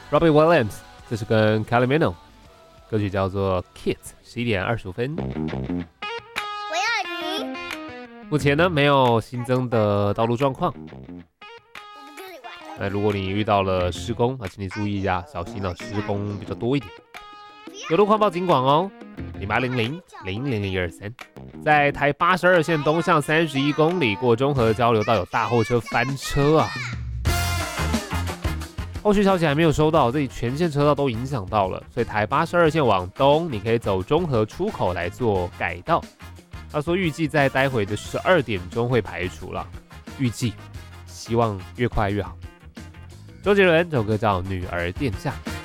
Robbie Williams， 这是跟 Kylie Minogue， 歌曲叫做 Kids，11点25分。 我要你。 目前呢没有新增的道路状况。 我不跟你玩了。 如果你遇到了施工请你注意一下，小心施工比较多一点。有路况报警广哦，0800-000-123。在台82线东向31公里过中和交流道有大货车翻车啊！后续消息还没有收到，这里全线车道都影响到了，所以台82线往东，你可以走中和出口来做改道。他说预计在待会的12点钟会排除了，预计希望越快越好。周杰伦这首歌叫《女儿殿下》。